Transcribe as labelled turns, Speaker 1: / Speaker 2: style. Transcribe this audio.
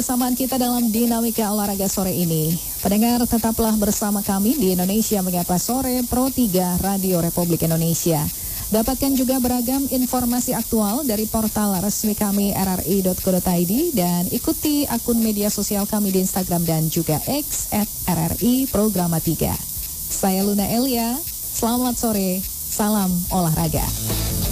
Speaker 1: Kebersamaan kita dalam dinamika olahraga sore ini. Pendengar, tetaplah bersama kami di Indonesia Menyapa Sore Pro 3 Radio Republik Indonesia. Dapatkan juga beragam informasi aktual dari portal resmi kami rri.co.id dan ikuti akun media sosial kami di Instagram dan juga X @RRI Programa 3. Saya Luna Elia, selamat sore, salam olahraga.